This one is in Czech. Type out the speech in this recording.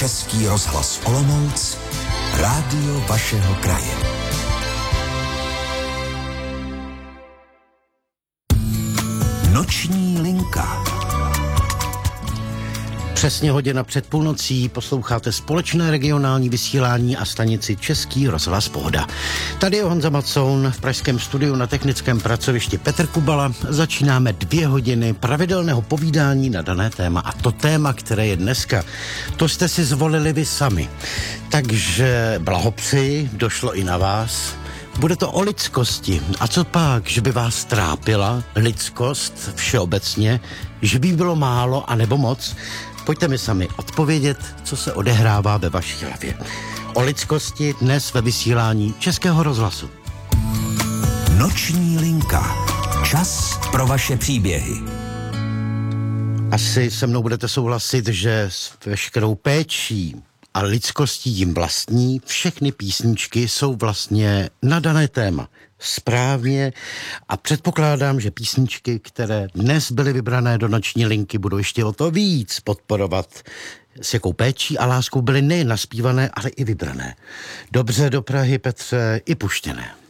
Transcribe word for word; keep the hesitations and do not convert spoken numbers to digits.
Český rozhlas Olomouc, rádio vašeho kraje. Noční linka. Přesně hodina před půlnocí posloucháte společné regionální vysílání a stanici Český rozhlas Pohoda. Tady je Honza Macoun, v pražském studiu na technickém pracovišti Petr Kubala. Začínáme dvě hodiny pravidelného povídání na dané téma. A to téma, které je dneska, to jste si zvolili vy sami. Takže blahopřeji, došlo i na vás. Bude to o lidskosti. A co pak, že by vás trápila lidskost všeobecně, že by bylo málo anebo moc? Pojďte mi sami odpovědět, co se odehrává ve vaší hlavě. O lidskosti dnes ve vysílání Českého rozhlasu. Noční linka. Čas pro vaše příběhy. Asi se mnou budete souhlasit, že s veškerou péčí a lidskostí jim vlastní všechny písničky jsou vlastně na dané téma. Správně, a předpokládám, že písničky, které dnes byly vybrané do noční linky, budou ještě o to víc podporovat, s jakou péčí a láskou byly nejen naspívané, ale i vybrané. Dobře do Prahy, Petře, i puštěné.